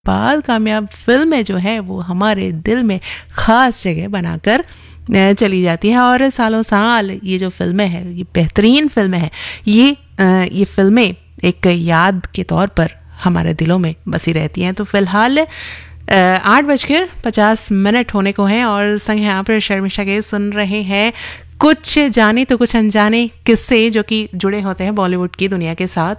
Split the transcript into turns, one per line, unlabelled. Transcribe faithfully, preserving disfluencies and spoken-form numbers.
बाद कामयाब फिल्में जो है वो हमारे दिल में ख़ास जगह बनाकर चली जाती हैं और सालों साल ये जो फिल्में हैं, ये बेहतरीन फिल्में हैं, ये ये फिल्में एक याद के तौर पर हमारे दिलों में बसी रहती हैं। तो फिलहाल आठ बजकर पचास मिनट होने को हैं और संग यहाँ पर शर्मिष्ठा के सुन रहे हैं कुछ जाने तो कुछ अनजाने किस्से जो कि जुड़े होते हैं बॉलीवुड की दुनिया के साथ।